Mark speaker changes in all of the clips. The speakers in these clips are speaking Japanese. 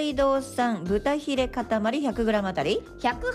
Speaker 1: 海道産豚ヒレ塊 100g あたり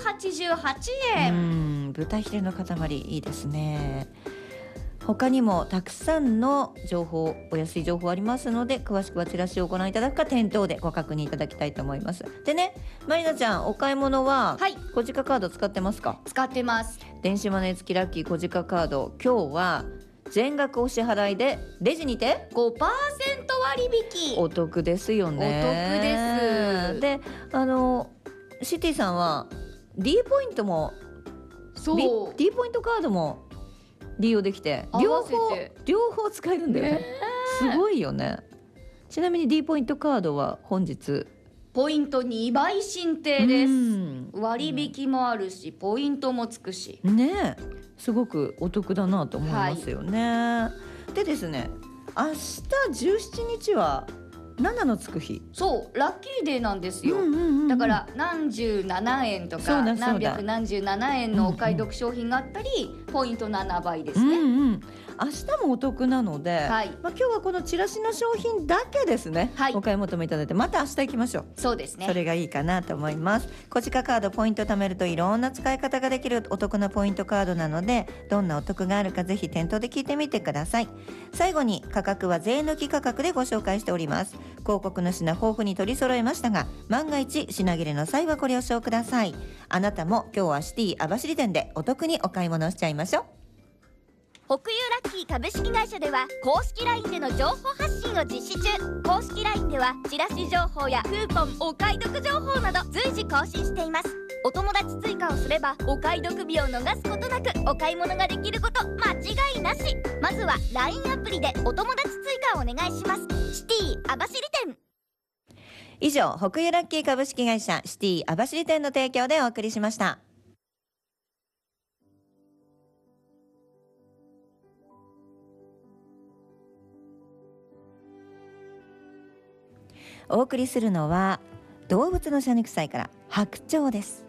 Speaker 2: 188円。
Speaker 1: 豚ヒレの塊いいですね。他にもたくさんの情報、お安い情報ありますので、詳しくはチラシをご覧いただくか店頭でご確認いただきたいと思います。でね、まりなちゃん、お買い物は小鹿カード使ってますか？
Speaker 2: 使ってます。
Speaker 1: 電子マネー付きラッキー小鹿カード、今日は全額お支払いでレジにて
Speaker 2: 5% 割引。
Speaker 1: お得ですよね。
Speaker 2: お得です。
Speaker 1: で、シティさんは D ポイントも
Speaker 2: そう
Speaker 1: D ポイントカードも利用できて両方使えるんだよね。すごいよね。ちなみに D ポイントカードは本日
Speaker 2: ポイント2倍申請です。割引もあるしポイントもつくし
Speaker 1: ね、すごくお得だなと思いますよね。でですね、明日17日は7のつく日。
Speaker 2: そう、ラッキーデーなんですよ。だから何十7円とか何百何十7円のお買い得商品があったり、ポイント7倍ですね。
Speaker 1: 明日もお得なので、今日はこのチラシの商品だけですね、お買い求めいただいて、また明日行きましょう。
Speaker 2: そうですね、
Speaker 1: それがいいかなと思います。小鹿カードポイント貯めるといろんな使い方ができるお得なポイントカードなので、どんなお得があるかぜひ店頭で聞いてみてください。最後に価格は税抜き価格でご紹介しております。広告の品豊富に取り揃えましたが、万が一品切れの際はご了承ください。あなたも今日はシティ網走店でお得にお買い物しちゃいましょう。
Speaker 3: 北優ラッキー株式会社では公式 LINE での情報発信を実施中。公式 LINE ではチラシ情報やクーポン、お買い得情報など随時更新しています。お友達追加をすればお買い得日を逃すことなくお買い物ができること間違いなし。まずは LINE アプリでお友達追加をお願いします。シティ網走店。
Speaker 1: 以上、北優ラッキー株式会社シティ網走店の提供でお送りしました。お送りするのは動物の謝肉祭から白鳥です。